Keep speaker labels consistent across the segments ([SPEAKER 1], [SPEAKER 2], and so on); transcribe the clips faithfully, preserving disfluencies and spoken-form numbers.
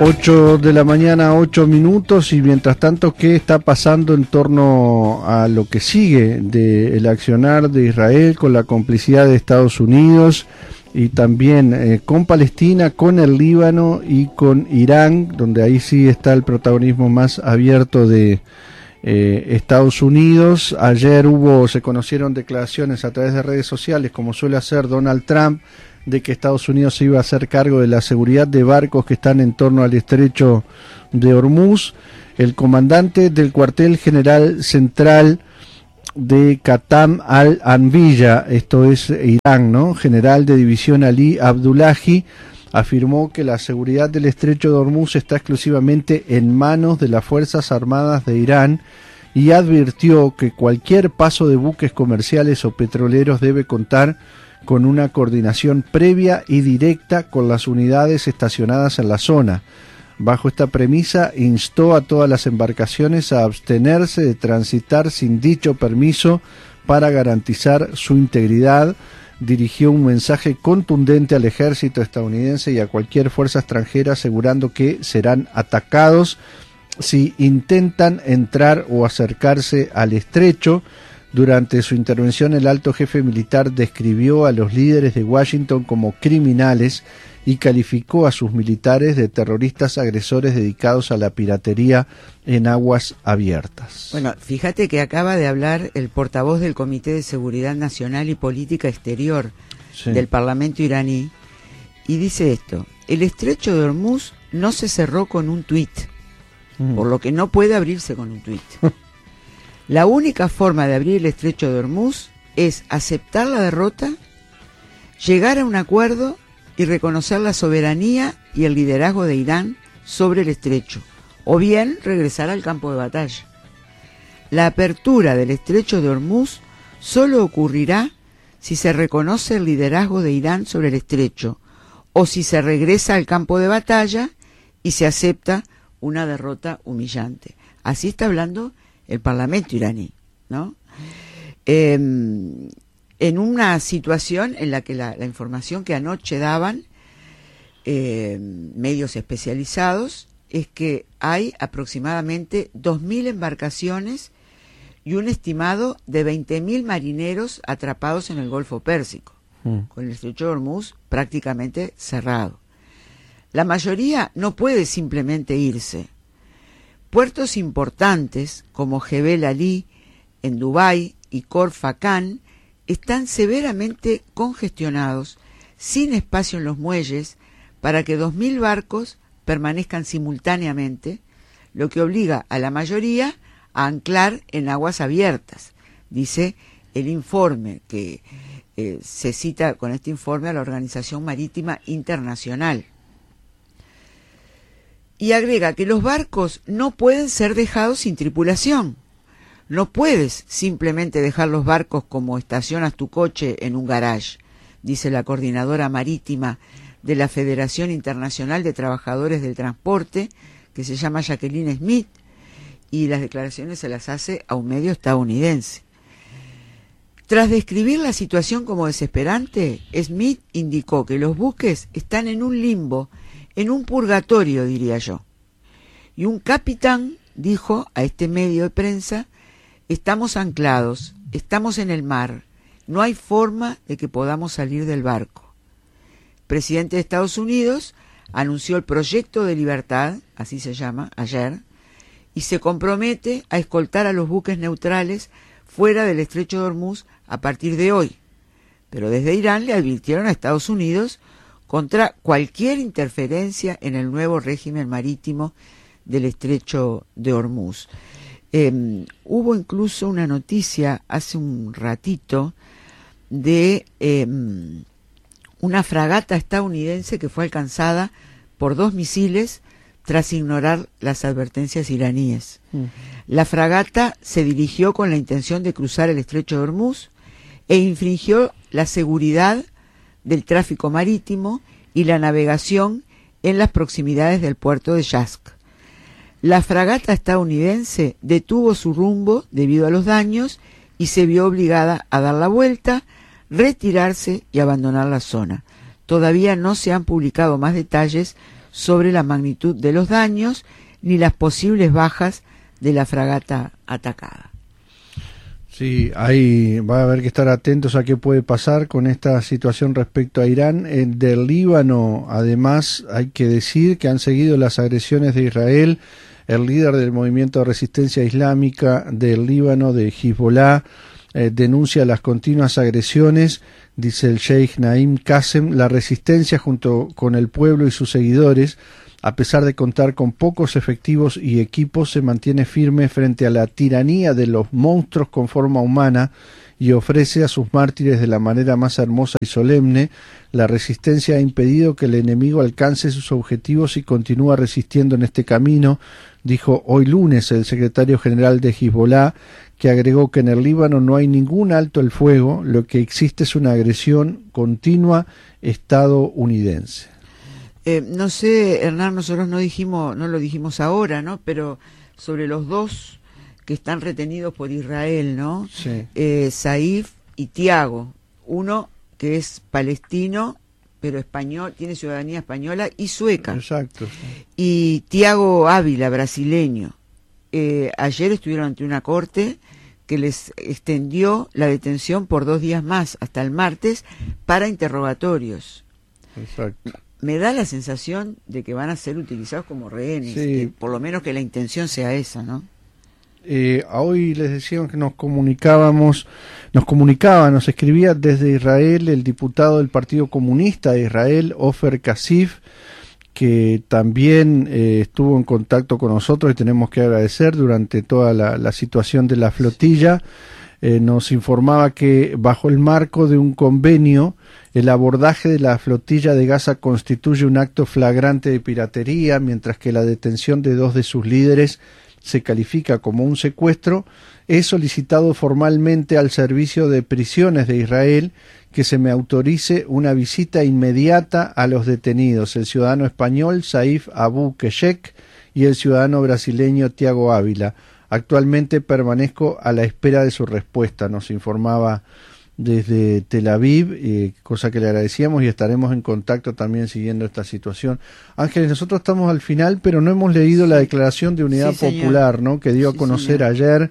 [SPEAKER 1] ocho de la mañana, ocho minutos, y mientras tanto, ¿qué está pasando en torno a lo que sigue del accionar de Israel con la complicidad de Estados Unidos y también eh, con Palestina, con el Líbano y con Irán, donde ahí sí está el protagonismo más abierto de eh, Estados Unidos? Ayer hubo, se conocieron declaraciones a través de redes sociales, como suele hacer Donald Trump, de que Estados Unidos se iba a hacer cargo de la seguridad de barcos que están en torno al estrecho de Hormuz. El comandante del cuartel general central de Qatam al-Anbiya, esto es Irán, ¿no? General de división Ali Abdullahi, afirmó que la seguridad del estrecho de Hormuz está exclusivamente en manos de las Fuerzas Armadas de Irán y advirtió que cualquier paso de buques comerciales o petroleros debe contar con una coordinación previa y directa con las unidades estacionadas en la zona. Bajo esta premisa, instó a todas las embarcaciones a abstenerse de transitar sin dicho permiso para garantizar su integridad. Dirigió un mensaje contundente al ejército estadounidense y a cualquier fuerza extranjera, asegurando que serán atacados si intentan entrar o acercarse al estrecho. Durante su intervención, el alto jefe militar describió a los líderes de Washington como criminales y calificó a sus militares de terroristas agresores dedicados a la piratería en aguas abiertas.
[SPEAKER 2] Bueno, fíjate que acaba de hablar el portavoz del Comité de Seguridad Nacional y Política Exterior sí. del Parlamento iraní, y dice esto: el estrecho de Hormuz no se cerró con un tuit, mm. por lo que no puede abrirse con un tuit. La única forma de abrir el estrecho de Hormuz es aceptar la derrota, llegar a un acuerdo y reconocer la soberanía y el liderazgo de Irán sobre el estrecho, o bien regresar al campo de batalla. La apertura del estrecho de Hormuz solo ocurrirá si se reconoce el liderazgo de Irán sobre el estrecho, o si se regresa al campo de batalla y se acepta una derrota humillante. Así está hablando el Parlamento iraní, ¿no? Eh, en una situación en la que la, la información que anoche daban eh, medios especializados es que hay aproximadamente dos mil embarcaciones y un estimado de veinte mil marineros atrapados en el Golfo Pérsico, mm. con el estrecho de Hormuz prácticamente cerrado. La mayoría no puede simplemente irse. Puertos importantes como Jebel Ali en Dubái y Khor Fakkan están severamente congestionados, sin espacio en los muelles para que dos mil barcos permanezcan simultáneamente, lo que obliga a la mayoría a anclar en aguas abiertas, dice el informe, que eh, se cita con este informe a la Organización Marítima Internacional. Y agrega que los barcos no pueden ser dejados sin tripulación. No puedes simplemente dejar los barcos como estacionas tu coche en un garage, dice la coordinadora marítima de la Federación Internacional de Trabajadores del Transporte, que se llama Jacqueline Smith, y las declaraciones se las hace a un medio estadounidense. Tras describir la situación como desesperante, Smith indicó que los buques están en un limbo, en un purgatorio, diría yo. Y un capitán dijo a este medio de prensa: estamos anclados, estamos en el mar, no hay forma de que podamos salir del barco. El presidente de Estados Unidos anunció el Proyecto de Libertad, así se llama, ayer, y se compromete a escoltar a los buques neutrales fuera del estrecho de Hormuz a partir de hoy. Pero desde Irán le advirtieron a Estados Unidos contra cualquier interferencia en el nuevo régimen marítimo del estrecho de Hormuz. Eh, hubo incluso una noticia hace un ratito de eh, una fragata estadounidense que fue alcanzada por dos misiles tras ignorar las advertencias iraníes. Mm. La fragata se dirigió con la intención de cruzar el estrecho de Hormuz e infringió la seguridad del tráfico marítimo y la navegación en las proximidades del puerto de Yazd. La fragata estadounidense detuvo su rumbo debido a los daños y se vio obligada a dar la vuelta, retirarse y abandonar la zona. Todavía no se han publicado más detalles sobre la magnitud de los daños ni las posibles bajas de la fragata atacada.
[SPEAKER 1] Sí, ahí va a haber que estar atentos a qué puede pasar con esta situación respecto a Irán. El del Líbano, además, hay que decir que han seguido las agresiones de Israel. El líder del movimiento de resistencia islámica del Líbano, de Hezbollah, eh, denuncia las continuas agresiones. Dice el Sheikh Naim Qasem, la resistencia junto con el pueblo y sus seguidores, a pesar de contar con pocos efectivos y equipos, se mantiene firme frente a la tiranía de los monstruos con forma humana y ofrece a sus mártires de la manera más hermosa y solemne. La resistencia ha impedido que el enemigo alcance sus objetivos y continúa resistiendo en este camino, dijo hoy lunes el secretario general de Hezbollah, que agregó que en el Líbano no hay ningún alto el fuego, lo que existe es una agresión continua estadounidense.
[SPEAKER 2] Eh, no sé, Hernán, nosotros no dijimos, no lo dijimos ahora, ¿no? Pero sobre los dos que están retenidos por Israel, ¿no?
[SPEAKER 1] Sí.
[SPEAKER 2] Eh, Saif y Tiago, uno que es palestino, pero español, tiene ciudadanía española y sueca.
[SPEAKER 1] Exacto. Sí.
[SPEAKER 2] Y Tiago Ávila, brasileño. Eh, ayer estuvieron ante una corte que les extendió la detención por dos días más, hasta el martes, para interrogatorios.
[SPEAKER 1] Exacto.
[SPEAKER 2] Me da la sensación de que van a ser utilizados como rehenes,
[SPEAKER 1] Sí.
[SPEAKER 2] que por lo menos que la intención sea esa, ¿no?
[SPEAKER 1] Eh, hoy les decíamos que nos comunicábamos, nos comunicaba, nos escribía desde Israel el diputado del Partido Comunista de Israel, Ofer Kasif, que también eh, estuvo en contacto con nosotros y tenemos que agradecer durante toda la, la situación de la flotilla. Eh, nos informaba que bajo el marco de un convenio, el abordaje de la flotilla de Gaza constituye un acto flagrante de piratería, mientras que la detención de dos de sus líderes se califica como un secuestro. He solicitado formalmente al Servicio de Prisiones de Israel que se me autorice una visita inmediata a los detenidos, el ciudadano español Saif Abu Keshek y el ciudadano brasileño Tiago Ávila. Actualmente permanezco a la espera de su respuesta, nos informaba desde Tel Aviv, eh, cosa que le agradecíamos, y estaremos en contacto también siguiendo esta situación. Ángeles, nosotros estamos al final, pero no hemos leído sí. la declaración de Unidad sí, Popular, ¿no? Que dio sí, a conocer señor. ayer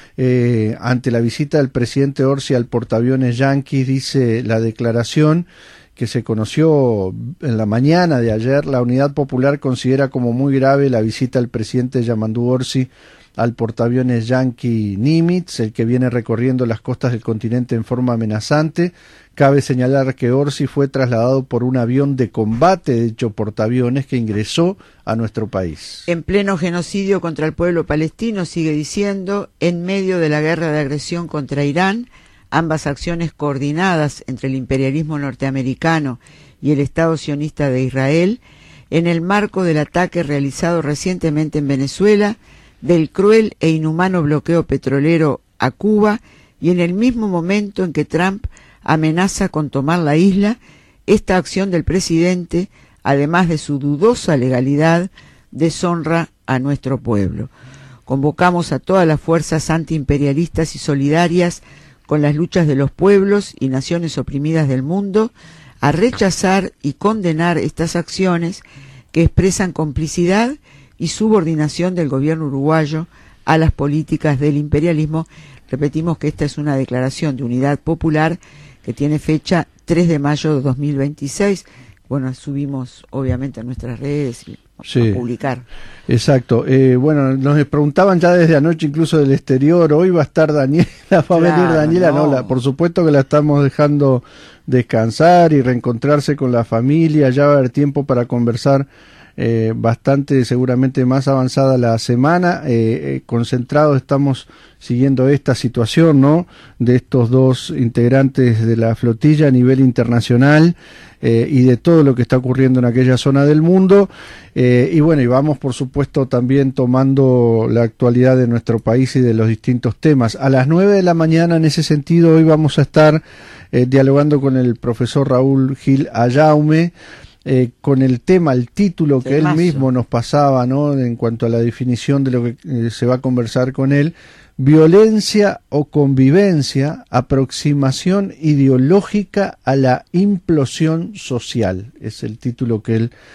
[SPEAKER 1] eh, ante la visita del presidente Orsi al portaaviones yanquis. Dice la declaración que se conoció en la mañana de ayer. La Unidad Popular considera como muy grave la visita del presidente Yamandu Orsi al portaaviones yanqui Nimitz, el que viene recorriendo las costas del continente en forma amenazante. Cabe señalar que Orsi fue trasladado por un avión de combate de dicho portaaviones que ingresó a nuestro país.
[SPEAKER 2] En pleno genocidio contra el pueblo palestino, sigue diciendo, en medio de la guerra de agresión contra Irán, ambas acciones coordinadas entre el imperialismo norteamericano y el Estado sionista de Israel, en el marco del ataque realizado recientemente en Venezuela, del cruel e inhumano bloqueo petrolero a Cuba y en el mismo momento en que Trump amenaza con tomar la isla, esta acción del presidente, además de su dudosa legalidad, deshonra a nuestro pueblo. Convocamos a todas las fuerzas antiimperialistas y solidarias con las luchas de los pueblos y naciones oprimidas del mundo a rechazar y condenar estas acciones que expresan complicidad y subordinación del gobierno uruguayo a las políticas del imperialismo. Repetimos que esta es una declaración de Unidad Popular que tiene fecha tres de mayo de dos mil veintiséis. Bueno, subimos obviamente a nuestras redes y
[SPEAKER 1] sí,
[SPEAKER 2] a publicar.
[SPEAKER 1] Exacto. Eh, bueno, nos preguntaban ya desde anoche incluso del exterior, hoy va a estar Daniela, va a
[SPEAKER 2] claro,
[SPEAKER 1] venir Daniela,
[SPEAKER 2] no.
[SPEAKER 1] no, la, por supuesto que la estamos dejando descansar y reencontrarse con la familia, ya va a haber tiempo para conversar Eh, bastante seguramente más avanzada la semana. eh, eh, concentrados estamos siguiendo esta situación, ¿no?, de estos dos integrantes de la flotilla a nivel internacional eh, y de todo lo que está ocurriendo en aquella zona del mundo, eh, y bueno, y vamos por supuesto también tomando la actualidad de nuestro país y de los distintos temas. A las nueve de la mañana, en ese sentido, hoy vamos a estar eh, dialogando con el profesor Raúl Gil Ayaume, Eh, con el tema, el título que Temazo. él mismo nos pasaba, ¿no?, en cuanto a la definición de lo que eh, se va a conversar con él: violencia o convivencia, aproximación ideológica a la implosión social. Es el título que él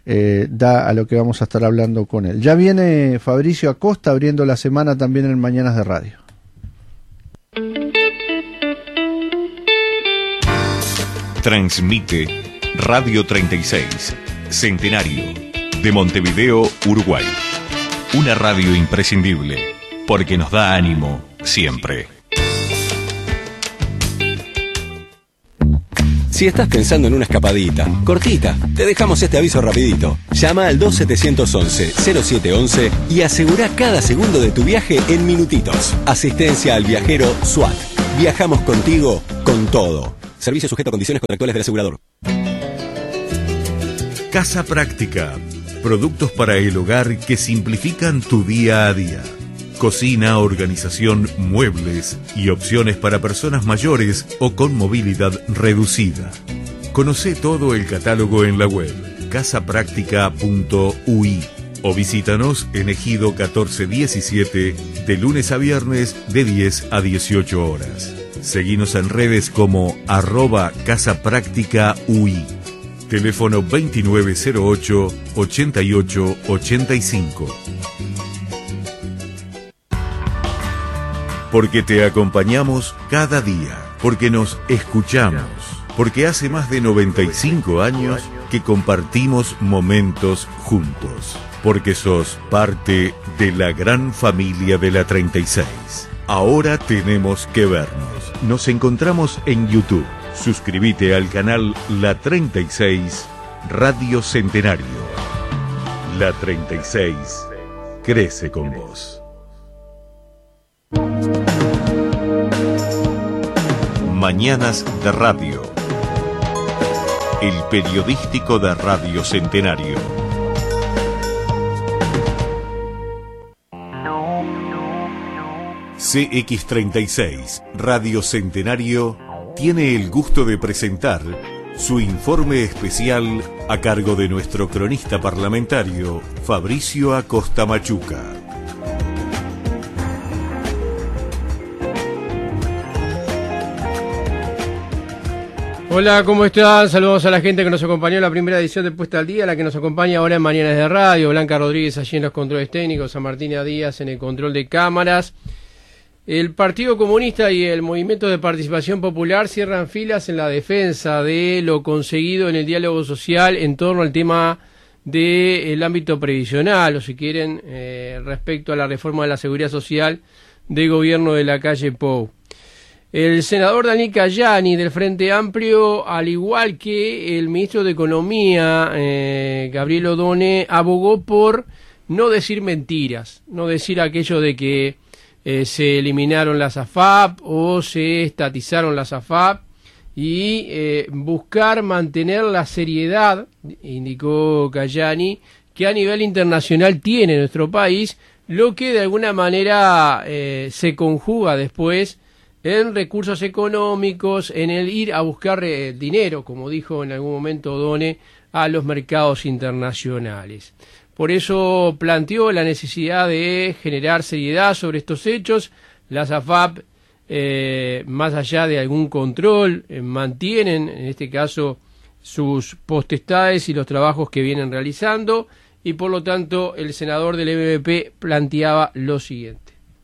[SPEAKER 1] eh, da a lo que vamos a estar hablando con él. Ya viene Fabricio Acosta abriendo la semana también en Mañanas de Radio.
[SPEAKER 3] Transmite Radio treinta y seis, Centenario, de Montevideo, Uruguay. Una radio imprescindible, porque nos da ánimo siempre.
[SPEAKER 4] Si estás pensando en una escapadita, cortita, te dejamos este aviso rapidito. Llama al dos siete once, cero siete once y asegura cada segundo de tu viaje en minutitos. Asistencia al viajero SWAT. Viajamos contigo con todo. Servicio sujeto a condiciones contractuales del asegurador.
[SPEAKER 3] Casa Práctica. Productos para el hogar que simplifican tu día a día. Cocina, organización, muebles y opciones para personas mayores o con movilidad reducida. Conoce todo el catálogo en la web casa práctica punto u i o visítanos en Ejido catorce diecisiete de lunes a viernes de diez a dieciocho horas. Seguinos en redes como arroba Casa Práctica U I. Teléfono veintinueve cero ocho, ochenta y ocho ochenta y cinco. Porque te acompañamos cada día, porque nos escuchamos, porque hace más de noventa y cinco años que compartimos momentos juntos, porque sos parte de la gran familia de la treinta y seis. Ahora tenemos que vernos. Nos encontramos en YouTube. Suscríbete al canal La treinta y seis Radio Centenario. La treinta y seis crece con vos. Mañanas de Radio. El periodístico de Radio Centenario. C X treinta y seis Radio Centenario tiene el gusto de presentar su informe especial a cargo de nuestro cronista parlamentario Fabricio Acosta Machuca.
[SPEAKER 5] Hola, ¿cómo están? Saludos a la gente que nos acompañó en la primera edición de Puesta al Día, la que nos acompaña ahora en Mañanas de Radio, Blanca Rodríguez allí en los controles técnicos, San Martín Díaz en el control de cámaras. El Partido Comunista y el Movimiento de Participación Popular cierran filas en la defensa de lo conseguido en el diálogo social en torno al tema del ámbito previsional, o si quieren, eh, respecto a la reforma de la seguridad social del gobierno de la calle Pou. El senador Daniel Cayani del Frente Amplio, al igual que el ministro de Economía, eh, Gabriel Odone, abogó por no decir mentiras, no decir aquello de que eh, se eliminaron las A F A P o se estatizaron las A F A P y eh, buscar mantener la seriedad, indicó Cayani, que a nivel internacional tiene nuestro país, lo que de alguna manera eh, se conjuga después en recursos económicos, en el ir a buscar eh, dinero, como dijo en algún momento Odone, a los mercados internacionales. Por eso planteó la necesidad de generar seriedad sobre estos hechos. Las A F A P, eh, más allá de algún control, eh, mantienen, en este caso, sus potestades y los trabajos que vienen realizando, y por lo tanto el senador del M V P planteaba lo siguiente.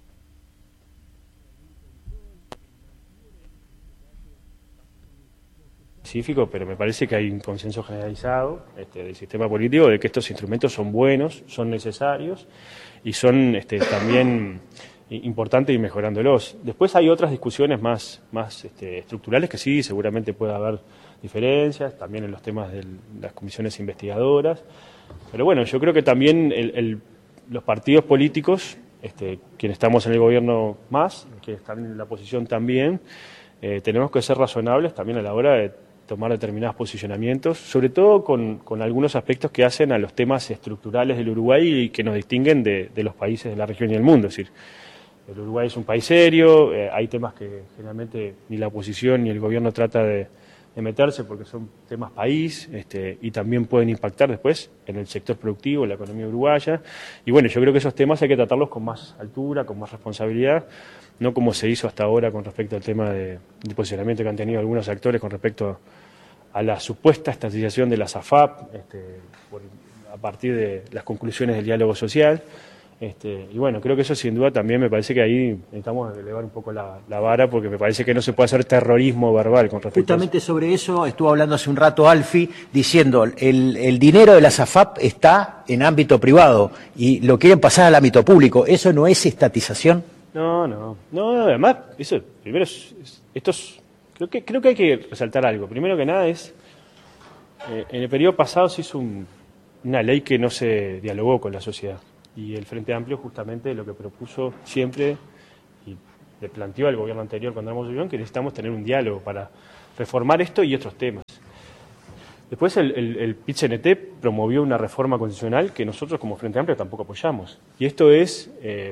[SPEAKER 6] Pero me parece que hay un consenso generalizado este, del sistema político de que estos instrumentos son buenos, son necesarios y son este, también importantes ir mejorándolos. Después hay otras discusiones más, más este, estructurales que sí, seguramente puede haber diferencias, también en los temas de las comisiones investigadoras. Pero bueno, yo creo que también el, el, los partidos políticos, este, quienes estamos en el gobierno más, quienes están en la oposición también, eh, tenemos que ser razonables también a la hora de tomar determinados posicionamientos, sobre todo con, con algunos aspectos que hacen a los temas estructurales del Uruguay y que nos distinguen de, de los países de la región y del mundo. Es decir, el Uruguay es un país serio, eh, hay temas que generalmente ni la oposición ni el gobierno trata de, de meterse porque son temas país este, y también pueden impactar después en el sector productivo, en la economía uruguaya. Y bueno, yo creo que esos temas hay que tratarlos con más altura, con más responsabilidad, no como se hizo hasta ahora con respecto al tema de, de posicionamiento que han tenido algunos actores con respecto a la supuesta estatización de las A F A P, este, por partir de las conclusiones del diálogo social. Este, y bueno, creo que eso sin duda también me parece que ahí necesitamos elevar un poco la, la vara, porque me parece que no se puede hacer terrorismo verbal con respecto
[SPEAKER 7] Justamente
[SPEAKER 6] a eso.
[SPEAKER 7] sobre eso estuvo hablando hace un rato Alfi, diciendo el, el dinero de la SAFAP está en ámbito privado y lo quieren pasar al ámbito público. ¿Eso no es estatización?
[SPEAKER 6] No, no, no, además, eso, primero, es, es, esto es, creo que, creo que hay que resaltar algo. Primero que nada es, eh, en el periodo pasado se hizo un, una ley que no se dialogó con la sociedad. Y el Frente Amplio justamente lo que propuso siempre, y le planteó al gobierno anterior cuando éramos gobierno, que necesitamos tener un diálogo para reformar esto y otros temas. Después el, el, el P I T C N T promovió una reforma constitucional que nosotros como Frente Amplio tampoco apoyamos. Y esto es... Eh,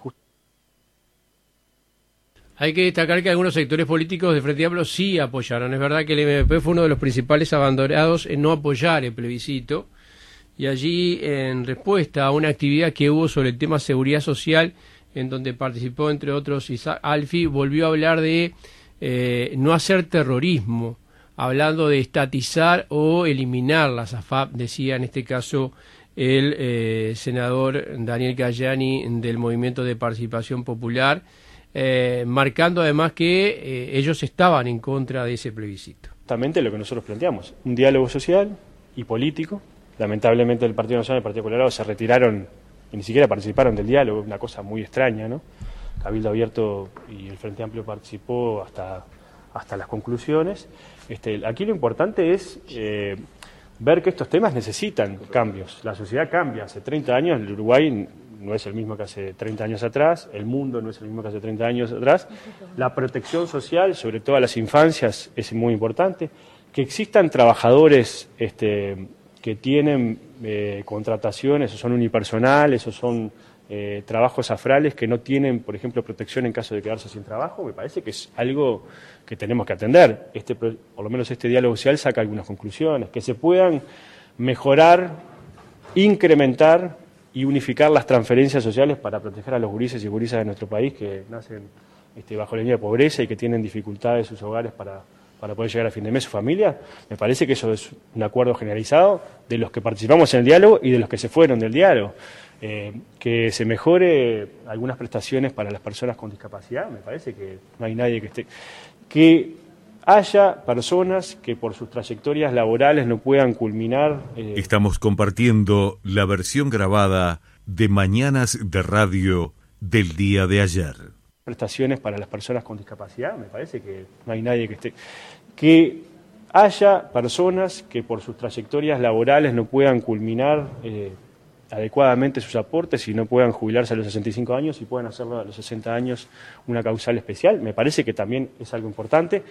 [SPEAKER 5] Hay que destacar que algunos sectores políticos de Frente Amplio sí apoyaron. Es verdad que el M V P fue uno de los principales abanderados en no apoyar el plebiscito. Y allí, en respuesta a una actividad que hubo sobre el tema seguridad social, en donde participó, entre otros, Isaac Alfi, volvió a hablar de eh, no hacer terrorismo, hablando de estatizar o eliminar la SAFAP, decía en este caso el eh, senador Daniel Cayani del Movimiento de Participación Popular, eh, marcando además que eh, ellos estaban en contra de ese plebiscito.
[SPEAKER 6] Justamente lo que nosotros planteamos, un diálogo social y político. Lamentablemente el Partido Nacional y el Partido Colorado se retiraron y ni siquiera participaron del diálogo, una cosa muy extraña, ¿no? Cabildo Abierto y el Frente Amplio participó hasta, hasta las conclusiones. Este, aquí lo importante es eh, ver que estos temas necesitan cambios. La sociedad cambia. Hace treinta años el Uruguay no es el mismo que hace treinta años atrás, el mundo no es el mismo que hace treinta años atrás. La protección social, sobre todo a las infancias, es muy importante. Que existan trabajadores... Este, que tienen eh, contrataciones, o son unipersonales, o son eh, trabajos afrales que no tienen, por ejemplo, protección en caso de quedarse sin trabajo, me parece que es algo que tenemos que atender. Este, por lo menos este diálogo social saca algunas conclusiones, que se puedan mejorar, incrementar y unificar las transferencias sociales para proteger a los gurises y gurisas de nuestro país que nacen este, bajo la línea de pobreza y que tienen dificultades en sus hogares para... para poder llegar a fin de mes su familia. Me parece que eso es un acuerdo generalizado de los que participamos en el diálogo y de los que se fueron del diálogo. Eh, que se mejore algunas prestaciones para las personas con discapacidad, me parece que no hay nadie que esté... Que haya personas que por sus trayectorias laborales no puedan culminar... Eh...
[SPEAKER 3] Estamos compartiendo la versión grabada de Mañanas de Radio del día de ayer.
[SPEAKER 6] Prestaciones para las personas con discapacidad, me parece que no hay nadie que esté... Que haya personas que por sus trayectorias laborales no puedan culminar eh, adecuadamente sus aportes y no puedan jubilarse a los sesenta y cinco años y puedan hacerlo a los sesenta años una causal especial, me parece que también es algo importante.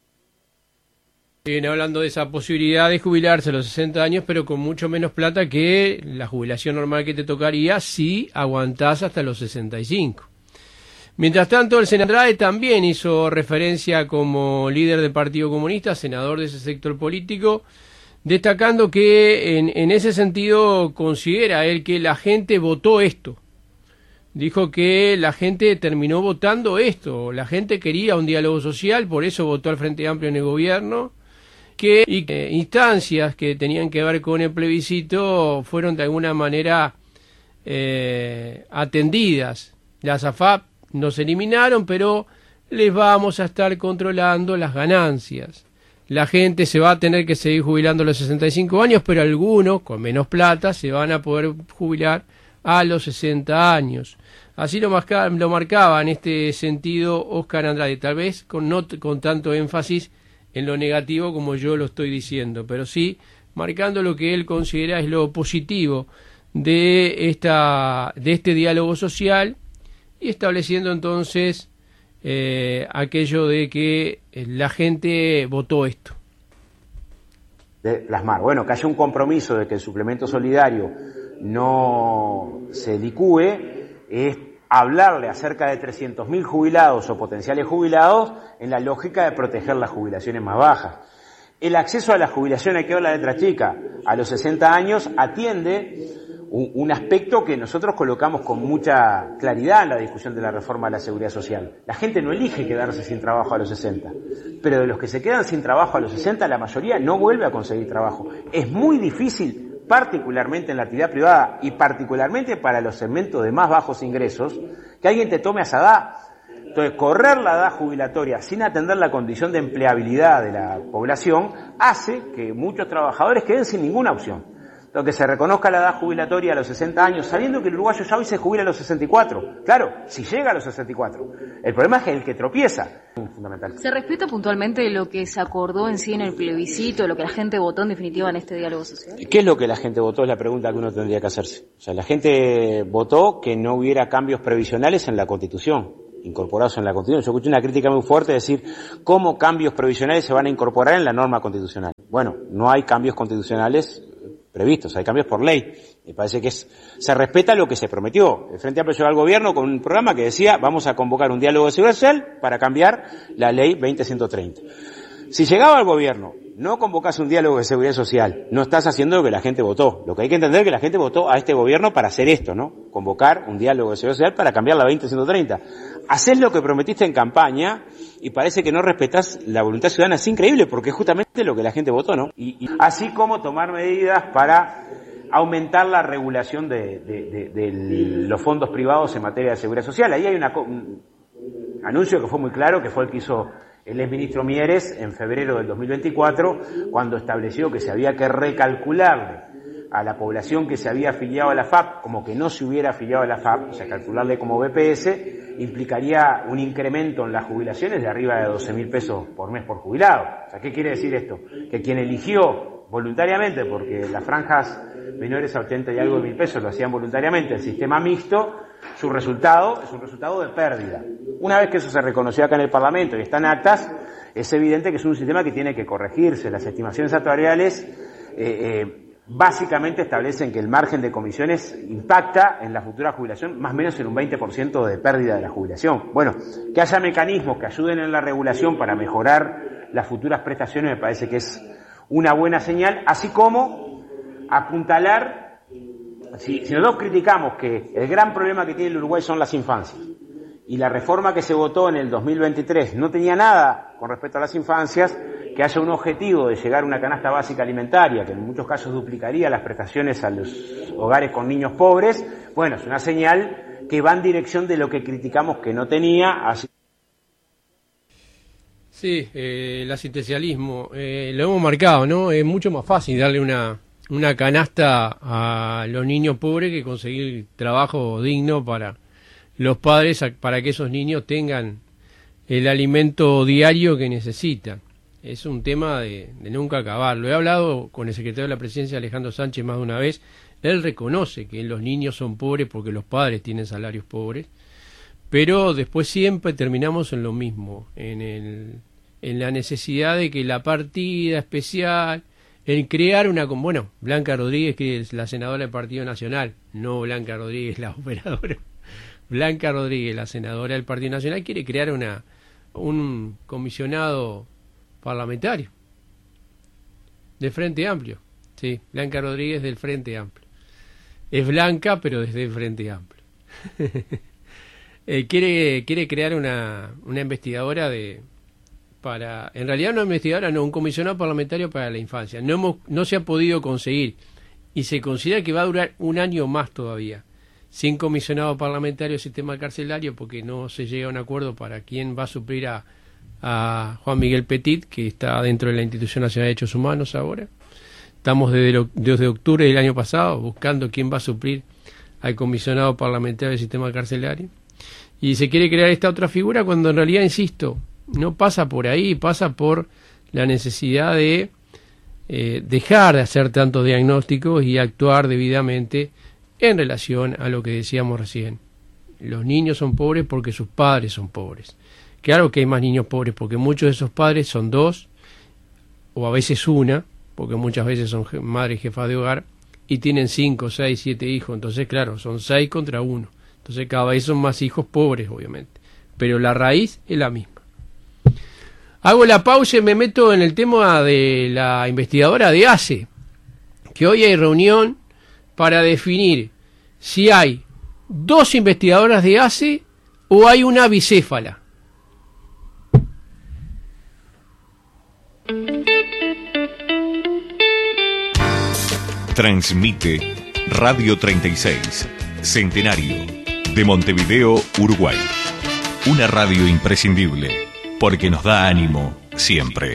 [SPEAKER 5] Viene hablando de esa posibilidad de jubilarse a los sesenta años, pero con mucho menos plata que la jubilación normal que te tocaría si aguantás hasta los sesenta y cinco. Mientras tanto, el senador Andrade también hizo referencia como líder del Partido Comunista, senador de ese sector político, destacando que en, en ese sentido considera él que la gente votó esto. Dijo que la gente terminó votando esto, la gente quería un diálogo social, por eso votó al Frente Amplio en el gobierno, que y que instancias que tenían que ver con el plebiscito fueron de alguna manera eh, atendidas. La SAFAP no se eliminaron, pero les vamos a estar controlando las ganancias. La gente se va a tener que seguir jubilando a los sesenta y cinco años, pero algunos, con menos plata, se van a poder jubilar a los sesenta años. Así lo, marca, lo marcaba en este sentido Óscar Andrade, tal vez con, no con tanto énfasis en lo negativo como yo lo estoy diciendo, pero sí marcando lo que él considera es lo positivo de, esta, de este diálogo social, y estableciendo entonces eh, aquello de que la gente votó esto.
[SPEAKER 8] De plasmar, bueno, que haya un compromiso de que el suplemento solidario no se licúe, es hablarle a cerca de trescientos mil jubilados o potenciales jubilados en la lógica de proteger las jubilaciones más bajas. El acceso a la jubilación, hay que ver la letra chica, a los sesenta años atiende un, un aspecto que nosotros colocamos con mucha claridad en la discusión de la reforma de la seguridad social. La gente no elige quedarse sin trabajo a los sesenta, pero de los que se quedan sin trabajo a los sesenta, la mayoría no vuelve a conseguir trabajo. Es muy difícil particularmente en la actividad privada y particularmente para los segmentos de más bajos ingresos, que alguien te tome a esa edad. Entonces, correr la edad jubilatoria sin atender la condición de empleabilidad de la población hace que muchos trabajadores queden sin ninguna opción. Lo que se reconozca la edad jubilatoria a los sesenta años, sabiendo que el uruguayo ya hoy se jubila a los sesenta y cuatro. Claro, si llega a los sesenta y cuatro. El problema es que el que tropieza. Fundamental.
[SPEAKER 9] ¿Se respeta puntualmente lo que se acordó en sí en el plebiscito, lo que la gente votó en definitiva en este diálogo social?
[SPEAKER 8] ¿Qué es lo que la gente votó? Es la pregunta que uno tendría que hacerse. O sea, la gente votó que no hubiera cambios previsionales en la Constitución, incorporados en la Constitución. Yo escuché una crítica muy fuerte de decir cómo cambios previsionales se van a incorporar en la norma constitucional. Bueno, no hay cambios constitucionales previstos, hay cambios por ley. Me parece que es, se respeta lo que se prometió. El Frente Amplio llegó al gobierno con un programa que decía vamos a convocar un diálogo de seguridad social para cambiar la ley veinte ciento treinta. Si llegaba al gobierno, no convocas un diálogo de seguridad social, no estás haciendo lo que la gente votó. Lo que hay que entender es que la gente votó a este gobierno para hacer esto, ¿no? Convocar un diálogo de seguridad social para cambiar la veinte ciento treinta. Hacés lo que prometiste en campaña y parece que no respetás la voluntad ciudadana. Es increíble porque es justamente lo que la gente votó, ¿no? Y, y así como tomar medidas para aumentar la regulación de, de, de, de los fondos privados en materia de seguridad social. Ahí hay una, un anuncio que fue muy claro, que fue el que hizo el exministro Mieres en febrero del dos mil veinticuatro, cuando estableció que se había que recalcularle a la población que se había afiliado a la F A P, como que no se hubiera afiliado a la F A P, o sea, calcularle como B P S, implicaría un incremento en las jubilaciones de arriba de doce mil pesos por mes por jubilado. O sea, ¿qué quiere decir esto? Que quien eligió voluntariamente, porque las franjas menores a ochenta y algo de mil pesos lo hacían voluntariamente, el sistema mixto, su resultado es un resultado de pérdida. Una vez que eso se reconoció acá en el Parlamento y está en actas, es evidente que es un sistema que tiene que corregirse. Las estimaciones actuariales eh, eh, básicamente establecen que el margen de comisiones impacta en la futura jubilación más o menos en un veinte por ciento de pérdida de la jubilación. Bueno, que haya mecanismos que ayuden en la regulación para mejorar las futuras prestaciones me parece que es una buena señal, así como apuntalar, si, si nosotros criticamos que el gran problema que tiene el Uruguay son las infancias, y la reforma que se votó en el dos mil veintitrés no tenía nada con respecto a las infancias, que haya un objetivo de llegar a una canasta básica alimentaria, que en muchos casos duplicaría las prestaciones a los hogares con niños pobres, bueno, es una señal que va en dirección de lo que criticamos que no tenía. Así...
[SPEAKER 5] Sí, eh, el asistencialismo, eh, lo hemos marcado, ¿no? Es mucho más fácil darle una, una canasta a los niños pobres que conseguir trabajo digno para los padres, para que esos niños tengan el alimento diario que necesitan. Es un tema de, de nunca acabar. Lo he hablado con el secretario de la Presidencia, Alejandro Sánchez, más de una vez. Él reconoce que los niños son pobres porque los padres tienen salarios pobres, pero después siempre terminamos en lo mismo, en, el, en la necesidad de que la partida especial, en crear una... Bueno, Blanca Rodríguez, que es la senadora del Partido Nacional, no Blanca Rodríguez, la operadora. Blanca Rodríguez, la senadora del Partido Nacional, quiere crear una un comisionado parlamentario de Frente Amplio. Sí, Blanca Rodríguez del Frente Amplio. Es blanca, pero desde el Frente Amplio. eh, quiere quiere crear una, una investigadora de para en realidad no investigadora, no, un comisionado parlamentario para la infancia. No hemos, no se ha podido conseguir y se considera que va a durar un año más todavía sin comisionado parlamentario del sistema carcelario, porque no se llega a un acuerdo para quién va a suplir a, a Juan Miguel Petit, que está dentro de la Institución Nacional de Derechos Humanos ahora. Estamos desde, lo, desde octubre del año pasado buscando quién va a suplir al comisionado parlamentario del sistema carcelario. Y se quiere crear esta otra figura cuando en realidad, insisto, no pasa por ahí, pasa por la necesidad de eh, dejar de hacer tantos diagnósticos y actuar debidamente en relación a lo que decíamos recién. Los niños son pobres porque sus padres son pobres. Claro que hay más niños pobres porque muchos de esos padres son dos, o a veces una, porque muchas veces son madres jefas de hogar, y tienen cinco, seis, siete hijos. Entonces, claro, son seis contra uno. Entonces cada vez son más hijos pobres, obviamente. Pero la raíz es la misma. Hago la pausa y me meto en el tema de la investigadora de A C E, que hoy hay reunión para definir si hay dos investigadoras de A C E o hay una bicéfala.
[SPEAKER 3] Transmite Radio treinta y seis, Centenario, de Montevideo, Uruguay. Una radio imprescindible, porque nos da ánimo siempre.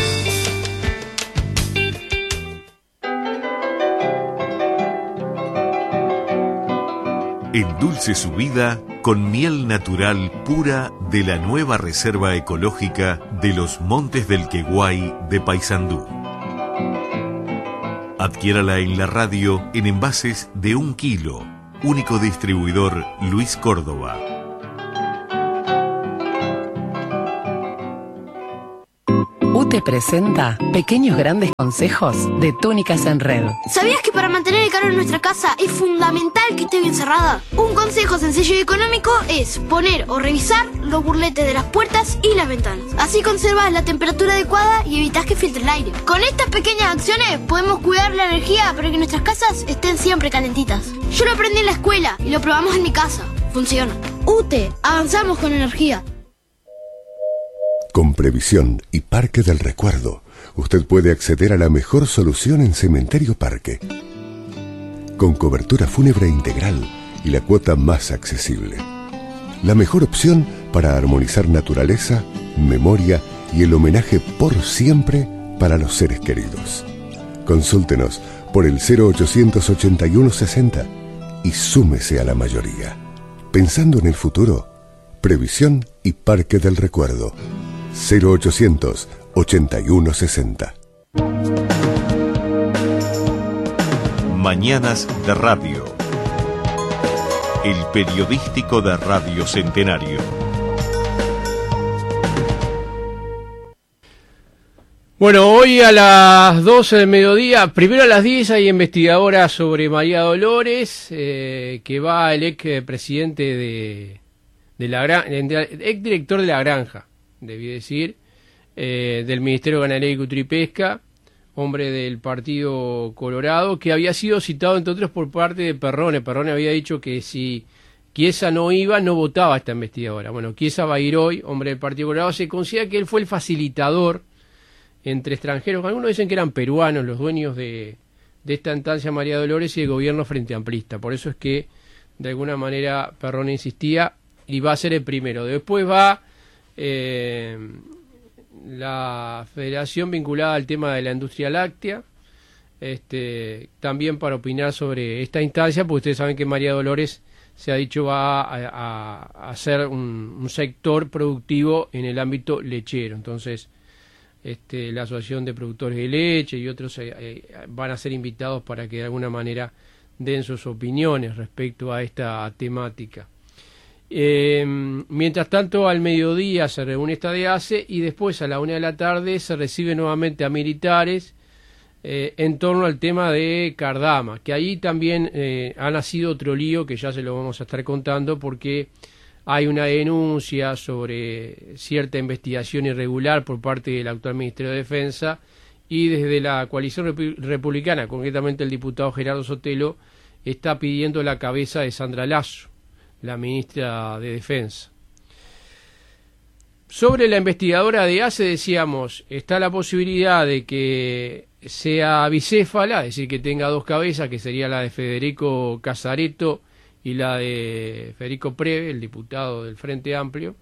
[SPEAKER 3] Endulce su vida con miel natural pura de la nueva Reserva Ecológica de los Montes del Queguay de Paysandú. Adquiérala en la radio en envases de un kilo. Único distribuidor Luis Córdoba.
[SPEAKER 10] U T E presenta Pequeños Grandes Consejos de Túnicas en Red.
[SPEAKER 11] ¿Sabías que para mantener el calor en nuestra casa es fundamental que esté bien cerrada? Un consejo sencillo y económico es poner o revisar los burletes de las puertas y las ventanas. Así conservas la temperatura adecuada y evitas que filtre el aire. Con estas pequeñas acciones podemos cuidar la energía para que nuestras casas estén siempre calentitas. Yo lo aprendí en la escuela y lo probamos en mi casa. Funciona. U T E, avanzamos con energía.
[SPEAKER 12] Con Previsión y Parque del Recuerdo, usted puede acceder a la mejor solución en Cementerio Parque. Con cobertura fúnebre integral y la cuota más accesible. La mejor opción para armonizar naturaleza, memoria y el homenaje por siempre para los seres queridos. Consúltenos por el cero ochocientos ochenta y uno sesenta y súmese a la mayoría. Pensando en el futuro, Previsión y Parque del Recuerdo. cero ochocientos ochenta y uno sesenta.
[SPEAKER 3] Mañanas de Radio. El periodístico de Radio Centenario.
[SPEAKER 5] Bueno, hoy a las doce del mediodía, primero a las diez hay investigadora sobre María Dolores, eh, que va el ex presidente de, de la granja, ex director de la granja, debí decir, eh, del Ministerio de Ganadería, Agricultura y Pesca, hombre del Partido Colorado, que había sido citado, entre otros, por parte de Perrone. Perrone había dicho que si Chiesa no iba, no votaba a esta investigadora. Bueno, Chiesa va a ir hoy, hombre del Partido Colorado. Se considera que él fue el facilitador entre extranjeros. Algunos dicen que eran peruanos los dueños de, de esta instancia, María Dolores, y el gobierno frente amplista. Por eso es que, de alguna manera, Perrone insistía y va a ser el primero. Después va Eh, la federación vinculada al tema de la industria láctea, este, también para opinar sobre esta instancia, porque ustedes saben que María Dolores se ha dicho va a, a, a ser un, un sector productivo en el ámbito lechero. Entonces este, la Asociación de Productores de Leche y otros eh, eh, van a ser invitados para que de alguna manera den sus opiniones respecto a esta temática. Eh, mientras tanto, al mediodía se reúne esta D A C E y después a la una de la tarde se recibe nuevamente a militares eh, en torno al tema de Cardama, que ahí también eh, ha nacido otro lío que ya se lo vamos a estar contando, porque hay una denuncia sobre cierta investigación irregular por parte del actual Ministerio de Defensa, y desde la coalición rep- republicana, concretamente el diputado Gerardo Sotelo, está pidiendo la cabeza de Sandra Lasso, la ministra de Defensa. Sobre la investigadora de A C E, decíamos, está la posibilidad de que sea bicéfala, es decir, que tenga dos cabezas, que sería la de Federico Casareto y la de Federico Preve, el diputado del Frente Amplio,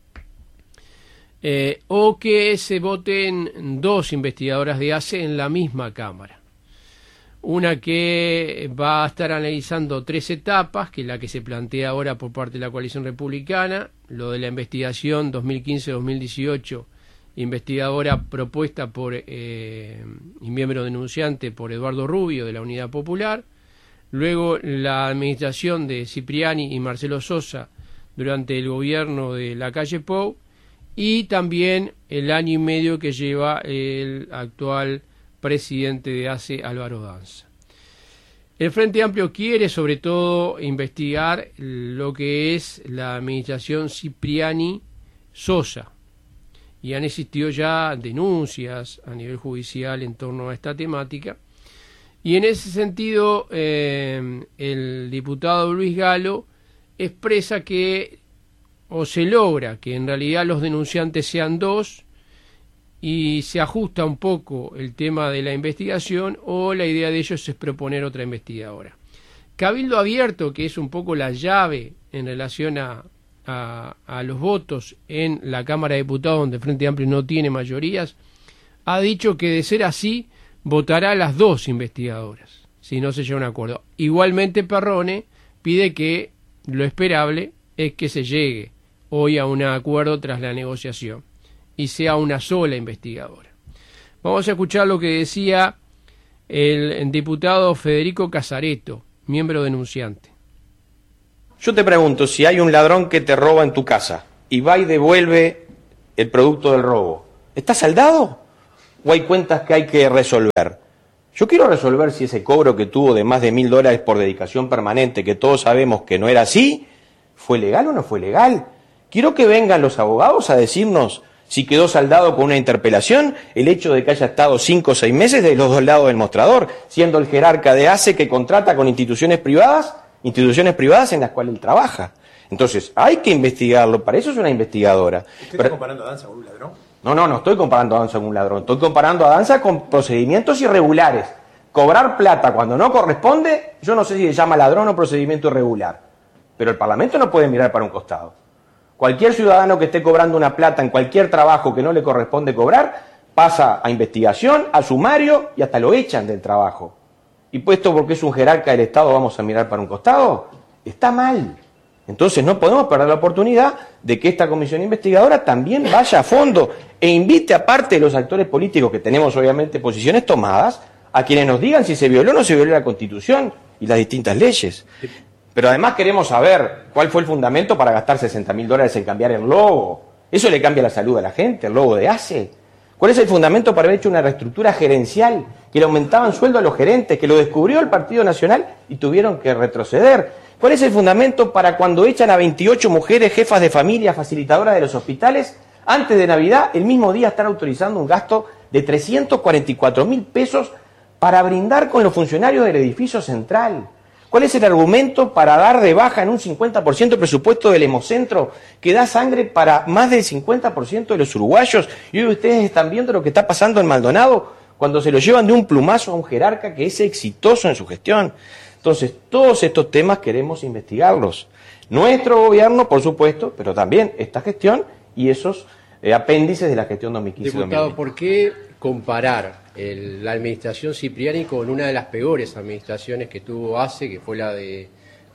[SPEAKER 5] eh, o que se voten dos investigadoras de A C E en la misma Cámara. Una que va a estar analizando tres etapas, que es la que se plantea ahora por parte de la coalición republicana, lo de la investigación dos mil quince dos mil dieciocho, investigadora propuesta por eh, y miembro denunciante por Eduardo Rubio de la Unidad Popular, luego la administración de Cipriani y Marcelo Sosa durante el gobierno de Lacalle Pou, y también el año y medio que lleva el actual presidente de A C E, Álvaro Danza. El Frente Amplio quiere sobre todo investigar lo que es la administración Cipriani-Sosa, y han existido ya denuncias a nivel judicial en torno a esta temática, y en ese sentido eh, el diputado Luis Galo expresa que o se logra que en realidad los denunciantes sean dos, y se ajusta un poco el tema de la investigación, o la idea de ellos es proponer otra investigadora. Cabildo Abierto, que es un poco la llave en relación a, a, a los votos en la Cámara de Diputados, donde el Frente Amplio no tiene mayorías, ha dicho que de ser así votará a las dos investigadoras, si no se llega a un acuerdo. Igualmente Perrone pide que lo esperable es que se llegue hoy a un acuerdo tras la negociación y sea una sola investigadora. Vamos a escuchar lo que decía el diputado Federico Casareto, miembro denunciante.
[SPEAKER 13] Yo te pregunto, si hay un ladrón que te roba en tu casa y va y devuelve el producto del robo, ¿está saldado o hay cuentas que hay que resolver? Yo quiero resolver si ese cobro que tuvo de más de mil dólares por dedicación permanente, que todos sabemos que no era así, ¿fue legal o no fue legal? Quiero que vengan los abogados a decirnos si quedó saldado con una interpelación el hecho de que haya estado cinco o seis meses de los dos lados del mostrador, siendo el jerarca de ACE que contrata con instituciones privadas, instituciones privadas en las cuales él trabaja. Entonces, hay que investigarlo, para eso es una investigadora.
[SPEAKER 14] ¿Usted está Pero, comparando a Danza con un ladrón?
[SPEAKER 13] No, no, no estoy comparando a Danza con un ladrón, estoy comparando a Danza con procedimientos irregulares. Cobrar plata cuando no corresponde, yo no sé si se llama ladrón o procedimiento irregular, pero el Parlamento no puede mirar para un costado. Cualquier ciudadano que esté cobrando una plata en cualquier trabajo que no le corresponde cobrar, pasa a investigación, a sumario y hasta lo echan del trabajo. Y puesto porque es un jerarca del Estado vamos a mirar para un costado, está mal. Entonces no podemos perder la oportunidad de que esta comisión investigadora también vaya a fondo e invite, aparte de los actores políticos que tenemos obviamente posiciones tomadas, a quienes nos digan si se violó o no se violó la Constitución y las distintas leyes. Pero además queremos saber cuál fue el fundamento para gastar sesenta mil dólares en cambiar el logo. Eso le cambia la salud a la gente, el logo de ACE. ¿Cuál es el fundamento para haber hecho una reestructura gerencial que le aumentaban sueldo a los gerentes, que lo descubrió el Partido Nacional y tuvieron que retroceder? ¿Cuál es el fundamento para cuando echan a veintiocho mujeres jefas de familia, facilitadoras de los hospitales, antes de Navidad, el mismo día están autorizando un gasto de trescientos cuarenta y cuatro mil pesos para brindar con los funcionarios del edificio central? ¿Cuál es el argumento para dar de baja en un cincuenta por ciento el presupuesto del Hemocentro, que da sangre para más del cincuenta por ciento de los uruguayos? Y hoy ustedes están viendo lo que está pasando en Maldonado, cuando se lo llevan de un plumazo a un jerarca que es exitoso en su gestión. Entonces, todos estos temas queremos investigarlos. Nuestro gobierno, por supuesto, pero también esta gestión y esos eh, apéndices de la gestión dos mil quince dos mil veinte.
[SPEAKER 5] Diputado, ¿por qué comparar el, la administración Cipriani con una de las peores administraciones que tuvo ACE, que fue la de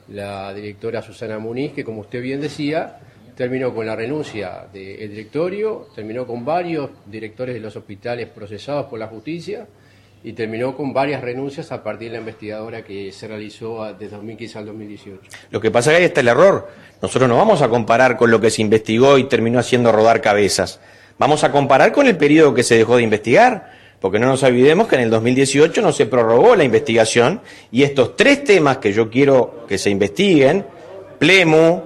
[SPEAKER 5] la directora Susana Muniz, que como usted bien decía, terminó con la renuncia del directorio, terminó con varios directores de los hospitales procesados por la justicia y terminó con varias renuncias a partir de la investigadora que se realizó desde dos mil quince al dos mil dieciocho?
[SPEAKER 13] Lo que pasa es que ahí está el error. Nosotros no vamos a comparar con lo que se investigó y terminó haciendo rodar cabezas. Vamos a comparar con el periodo que se dejó de investigar, porque no nos olvidemos que en el dos mil dieciocho no se prorrogó la investigación y estos tres temas que yo quiero que se investiguen, Plemu,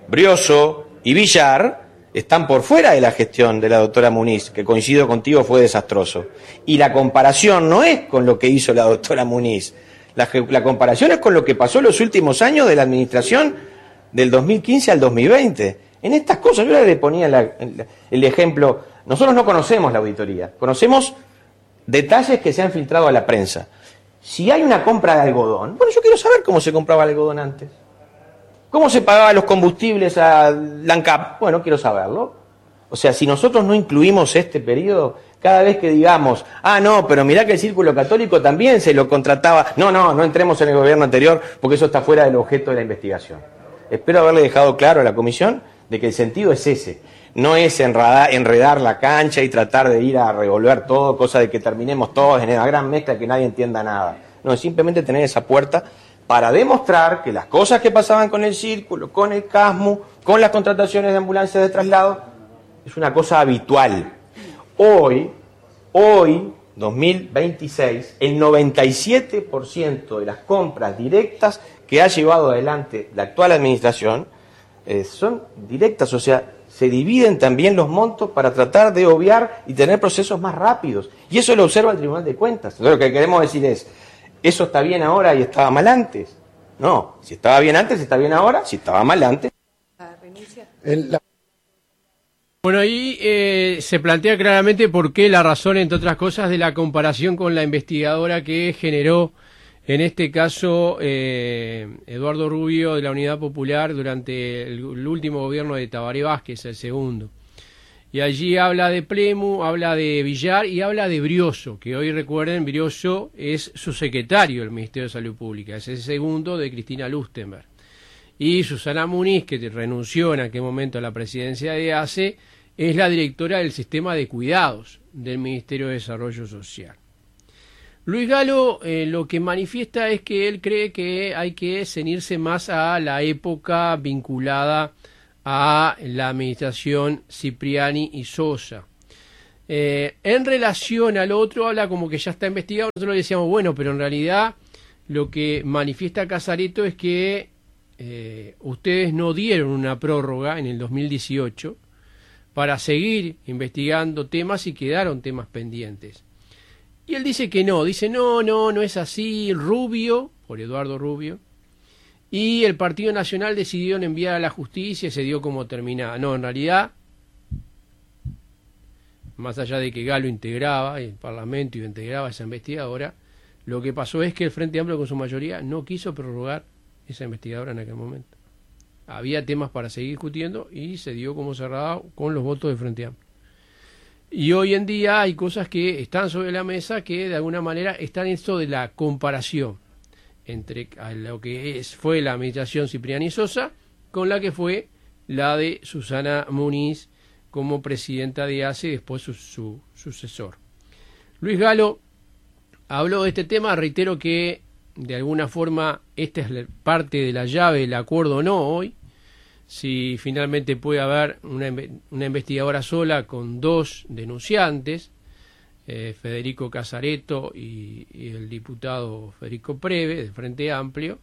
[SPEAKER 13] Brioso y Villar, están por fuera de la gestión de la doctora Muniz, que coincido contigo fue desastroso. Y la comparación no es con lo que hizo la doctora Muniz, la, la comparación es con lo que pasó en los últimos años de la administración del dos mil quince al dos mil veinte. En estas cosas, yo le ponía la, el, el ejemplo, nosotros no conocemos la auditoría, conocemos detalles que se han filtrado a la prensa. Si hay una compra de algodón, bueno, yo quiero saber cómo se compraba el algodón antes. ¿Cómo se pagaban los combustibles a LANCAP? Bueno, quiero saberlo. O sea, si nosotros no incluimos este periodo, cada vez que digamos, ah, no, pero mirá que el Círculo Católico también se lo contrataba. No, no, no entremos en el gobierno anterior porque eso está fuera del objeto de la investigación. Espero haberle dejado claro a la comisión de que el sentido es ese. No es enredar, enredar la cancha y tratar de ir a revolver todo, cosa de que terminemos todos en una gran mezcla que nadie entienda nada. No, es simplemente tener esa puerta para demostrar que las cosas que pasaban con el Círculo, con el CASMU, con las contrataciones de ambulancias de traslado, es una cosa habitual. Hoy, hoy, dos mil veintiséis, el noventa y siete por ciento de las compras directas que ha llevado adelante la actual administración eh, son directas, o sea, se dividen también los montos para tratar de obviar y tener procesos más rápidos. Y eso lo observa el Tribunal de Cuentas. Entonces, lo que queremos decir es, ¿eso está bien ahora y estaba mal antes? No, si estaba bien antes, está bien ahora, si estaba mal antes.
[SPEAKER 14] El, la...
[SPEAKER 5] Bueno, ahí eh, se plantea claramente por qué la razón, entre otras cosas, de la comparación con la investigadora que generó, en este caso, eh, Eduardo Rubio de la Unidad Popular durante el, el último gobierno de Tabaré Vázquez, el segundo. Y allí habla de Plemu, habla de Villar y habla de Brioso, que hoy recuerden, Brioso es su secretario del Ministerio de Salud Pública, es el segundo de Cristina Lustenberg. Y Susana Muniz, que renunció en aquel momento a la presidencia de A C E, es la directora del sistema de cuidados del Ministerio de Desarrollo Social. Luis Galo eh, lo que manifiesta es que él cree que hay que ceñirse más a la época vinculada a la administración Cipriani y Sosa. Eh, en relación al otro, habla como que ya está investigado. Nosotros le decíamos, bueno, pero en realidad lo que manifiesta Casareto es que eh, ustedes no dieron una prórroga en el dos mil dieciocho para seguir investigando temas y quedaron temas pendientes. Y él dice que no, dice no, no, no es así. Rubio, por Eduardo Rubio, y el Partido Nacional decidieron enviar a la justicia y se dio como terminada. No, en realidad, más allá de que Galo integraba el Parlamento y integraba esa investigadora, lo que pasó es que el Frente Amplio con su mayoría no quiso prorrogar esa investigadora en aquel momento. Había temas para seguir discutiendo y se dio como cerrado con los votos del Frente Amplio. Y hoy en día hay cosas que están sobre la mesa que de alguna manera están en esto de la comparación entre lo que es, fue la administración Cipriani Sosa con la que fue la de Susana Muniz como presidenta de A C E y después su, su sucesor. Luis Galo habló de este tema, reitero que de alguna forma esta es parte de la llave del acuerdo o no hoy, si finalmente puede haber una, una investigadora sola con dos denunciantes, eh, Federico Casareto y, y el diputado Federico Preve del Frente Amplio,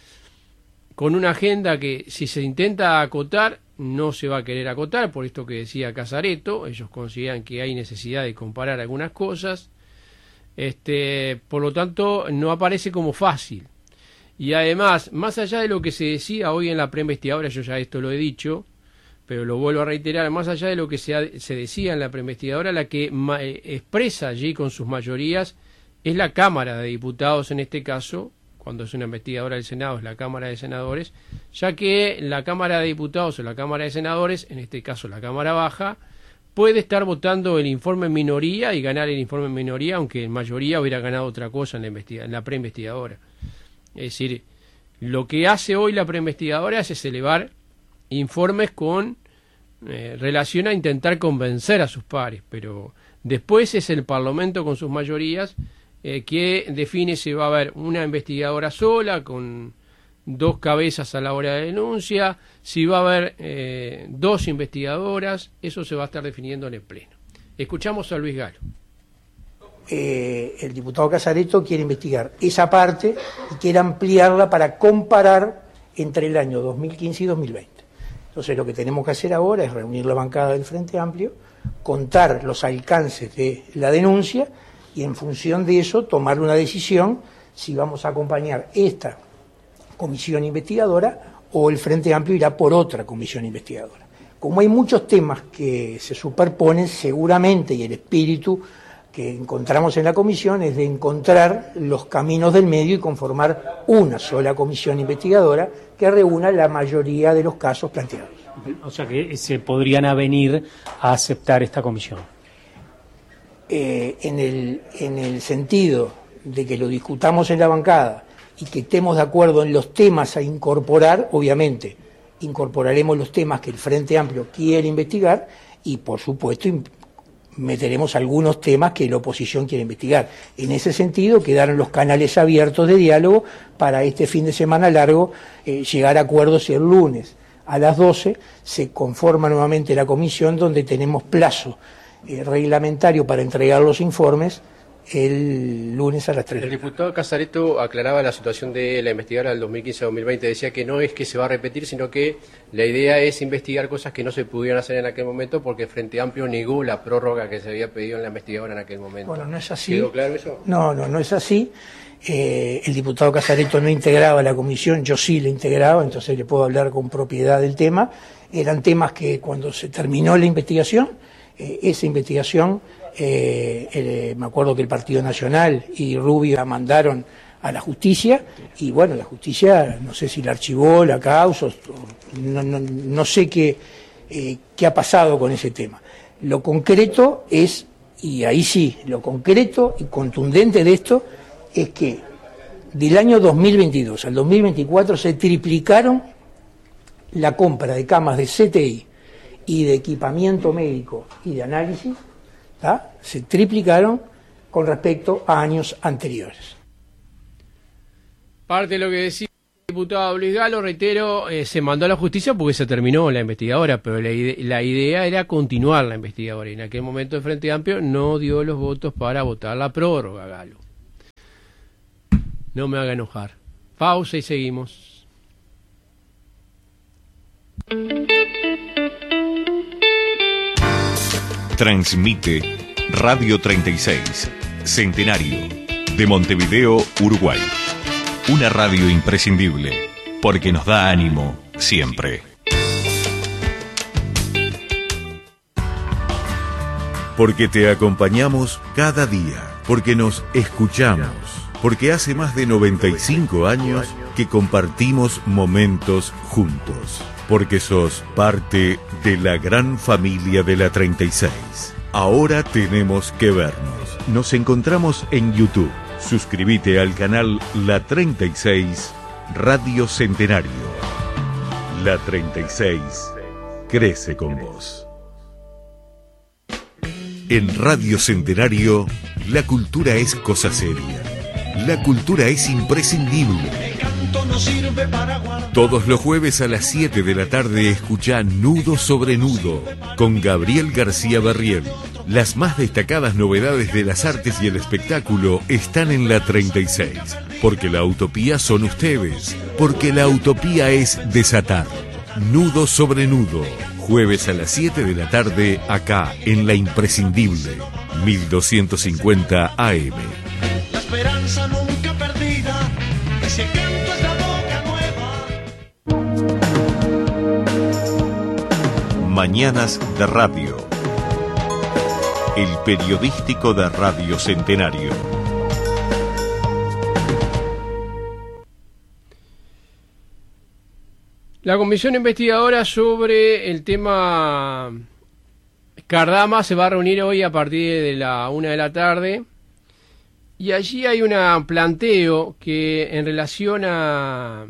[SPEAKER 5] con una agenda que si se intenta acotar no se va a querer acotar, por esto que decía Casareto, ellos consideran que hay necesidad de comparar algunas cosas. Este, por lo tanto, no aparece como fácil. Y además, más allá de lo que se decía hoy en la preinvestigadora, yo ya esto lo he dicho, pero lo vuelvo a reiterar, más allá de lo que se, se decía en la preinvestigadora, la que ma, eh, expresa allí con sus mayorías es la Cámara de Diputados en este caso, cuando es una investigadora del Senado es la Cámara de Senadores, ya que la Cámara de Diputados o la Cámara de Senadores, en este caso la Cámara Baja, puede estar votando el informe en minoría y ganar el informe en minoría, aunque en mayoría hubiera ganado otra cosa en la, investiga- en la preinvestigadora. Es decir, lo que hace hoy la preinvestigadora es elevar informes con eh, relación a intentar convencer a sus pares, pero después es el Parlamento con sus mayorías eh, que define si va a haber una investigadora sola con dos cabezas a la hora de denuncia, si va a haber eh, dos investigadoras, eso se va a estar definiendo en el Pleno. Escuchamos a Luis Galo.
[SPEAKER 15] Eh, el diputado Casareto quiere investigar esa parte y quiere ampliarla para comparar entre el año dos mil quince y dos mil veinte. Entonces lo que tenemos que hacer ahora es reunir la bancada del Frente Amplio, contar los alcances de la denuncia y en función de eso tomar una decisión si vamos a acompañar esta comisión investigadora o el Frente Amplio irá por otra comisión investigadora. Como hay muchos temas que se superponen, seguramente, y el espíritu que encontramos en la comisión es de encontrar los caminos del medio y conformar una sola comisión investigadora que reúna la mayoría de los casos planteados.
[SPEAKER 16] O sea que se podrían avenir a aceptar esta comisión.
[SPEAKER 15] Eh, en el, en el sentido de que lo discutamos en la bancada y que estemos de acuerdo en los temas a incorporar, obviamente incorporaremos los temas que el Frente Amplio quiere investigar y por supuesto meteremos algunos temas que la oposición quiere investigar. En ese sentido quedaron los canales abiertos de diálogo para este fin de semana largo eh, llegar a acuerdos el lunes a las doce se conforma nuevamente la comisión donde tenemos plazo eh, reglamentario para entregar los informes el lunes a las tres.
[SPEAKER 5] El diputado Casareto aclaraba la situación de la investigadora del dos mil quince a dos mil veinte, decía que no es que se va a repetir, sino que la idea es investigar cosas que no se pudieron hacer en aquel momento porque el Frente Amplio negó la prórroga que se había pedido en la investigadora en aquel momento.
[SPEAKER 15] Bueno, no es así.
[SPEAKER 5] ¿Quedó claro eso?
[SPEAKER 15] No, no, no es así. Eh, el diputado Casareto no integraba la comisión, yo sí la integraba, entonces le puedo hablar con propiedad del tema. Eran temas que cuando se terminó la investigación, eh, esa investigación... Eh, eh, me acuerdo que el Partido Nacional y Rubio la mandaron a la justicia y bueno, la justicia no sé si la archivó, la causa, no, no, no sé qué, eh, qué ha pasado con ese tema. Lo concreto es, y ahí sí, lo concreto y contundente de esto es que del año dos mil veintidós al dos mil veinticuatro se triplicaron la compra de camas de C T I y de equipamiento médico y de análisis. ¿Ah? Se triplicaron con respecto a años anteriores.
[SPEAKER 5] Parte de lo que decía el diputado Luis Galo, reitero, eh, se mandó a la justicia porque se terminó la investigadora, pero la, ide la idea era continuar la investigadora y en aquel momento el Frente Amplio no dio los votos para votar la prórroga, Galo. No me haga enojar. Pausa y seguimos.
[SPEAKER 3] Transmite Radio treinta y seis, Centenario, de Montevideo, Uruguay. Una radio imprescindible, porque nos da ánimo siempre. Porque te acompañamos cada día, porque nos escuchamos, porque hace más de noventa y cinco años que compartimos momentos juntos. Porque sos parte de la gran familia de la treinta y seis. Ahora tenemos que vernos. Nos encontramos en YouTube. Suscríbete al canal La treinta y seis Radio Centenario. La treinta y seis crece con vos. En Radio Centenario, la cultura es cosa seria. La cultura es imprescindible. Todos los jueves a las siete de la tarde escuchá Nudo sobre Nudo con Gabriel García Barriel. Las más destacadas novedades de las artes y el espectáculo están en la treinta y seis. Porque la utopía son ustedes. Porque la utopía es desatar. Nudo sobre Nudo. Jueves a las siete de la tarde acá en La Imprescindible. mil doscientos cincuenta A M.
[SPEAKER 17] La esperanza nunca perdida. Ese canto es la boca nueva.
[SPEAKER 3] Mañanas de Radio. El periodístico de Radio Centenario.
[SPEAKER 5] La comisión investigadora sobre el tema Cardama se va a reunir hoy a partir de la una de la tarde. Y allí hay un planteo que en relación a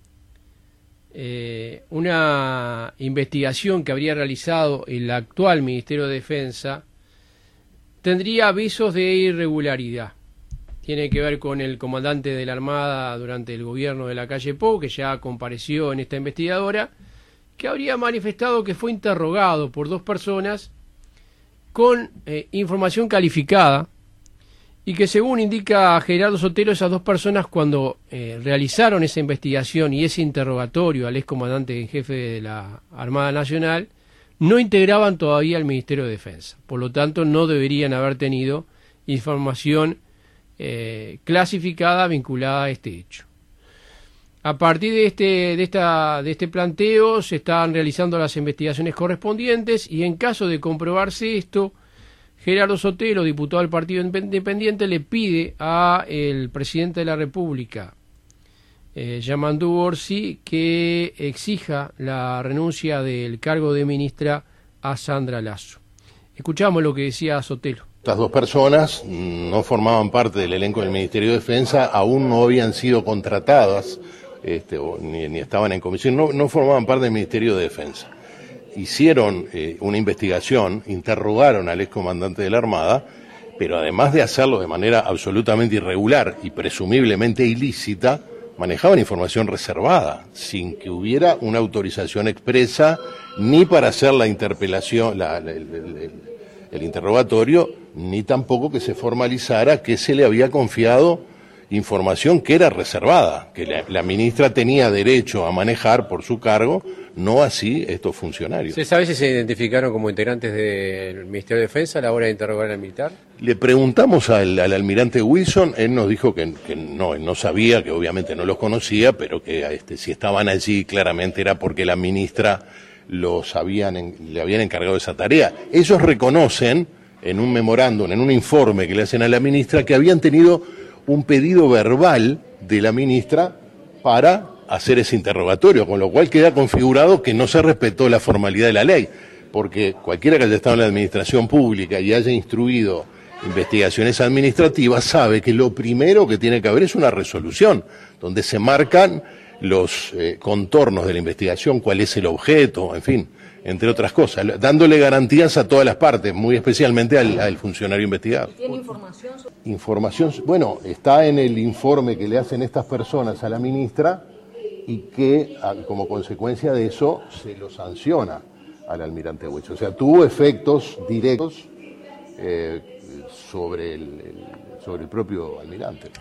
[SPEAKER 5] eh, una investigación que habría realizado el actual Ministerio de Defensa tendría avisos de irregularidad. Tiene que ver con el comandante de la Armada durante el gobierno de la calle Pou, que ya compareció en esta investigadora, que habría manifestado que fue interrogado por dos personas con eh, información calificada y que según indica Gerardo Sotelo, esas dos personas cuando eh, realizaron esa investigación y ese interrogatorio al excomandante en jefe de la Armada Nacional, no integraban todavía el Ministerio de Defensa. Por lo tanto, no deberían haber tenido información eh, clasificada vinculada a este hecho. A partir de este, de, esta, de este planteo se están realizando las investigaciones correspondientes y en caso de comprobarse esto, Gerardo Sotelo, diputado del Partido Independiente, le pide al presidente de la República, eh, Yamandú Orsi, que exija la renuncia del cargo de ministra a Sandra Lasso. Escuchamos lo que decía Sotelo.
[SPEAKER 18] Estas dos personas no formaban parte del elenco del Ministerio de Defensa, aún no habían sido contratadas, este, o, ni, ni estaban en comisión, no, no formaban parte del Ministerio de Defensa. Hicieron eh, una investigación, interrogaron al excomandante de la Armada, pero además de hacerlo de manera absolutamente irregular y presumiblemente ilícita, manejaban información reservada, sin que hubiera una autorización expresa ni para hacer la interpelación, la, la, el, el, el interrogatorio, ni tampoco que se formalizara que se le había confiado información que era reservada, que la, la ministra tenía derecho a manejar por su cargo, no así estos funcionarios.
[SPEAKER 5] ¿Se sabe si se identificaron como integrantes del Ministerio de Defensa a la hora de interrogar al militar?
[SPEAKER 18] Le preguntamos al, al almirante Wilson, él nos dijo que, que no, él no sabía, que obviamente no los conocía, pero que este, si estaban allí claramente era porque la ministra los habían, en, le habían encargado esa tarea. Ellos reconocen en un memorándum, en un informe que le hacen a la ministra, que habían tenido un pedido verbal de la ministra para hacer ese interrogatorio, con lo cual queda configurado que no se respetó la formalidad de la ley, porque cualquiera que haya estado en la administración pública y haya instruido investigaciones administrativas sabe que lo primero que tiene que haber es una resolución, donde se marcan los eh, contornos de la investigación, cuál es el objeto, en fin, entre otras cosas, dándole garantías a todas las partes, muy especialmente al, al funcionario investigado.
[SPEAKER 9] ¿Tiene información?
[SPEAKER 18] Información, bueno, está en el informe que le hacen estas personas a la ministra y que como consecuencia de eso se lo sanciona al almirante Huecho. O sea, tuvo efectos directos eh, sobre el, el, sobre el propio almirante.